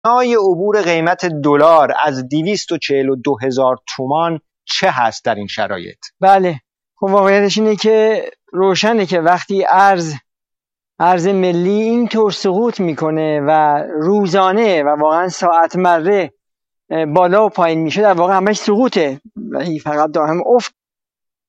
معنای عبور قیمت دلار از 242,000 تومان چه هست در این شرایط؟ بله، خب واقعیتش اینه که روشنه که وقتی ارز ملی اینطور سقوط میکنه و روزانه و واقعا ساعت مره بالا و پایین میشه، در واقع همش سقوطه، فقط دائم افت